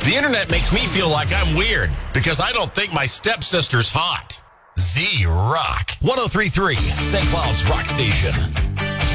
The internet makes me feel like I'm weird because I don't think my stepsister's hot. Z-Rock. 103.3, St. Cloud's Rock Station.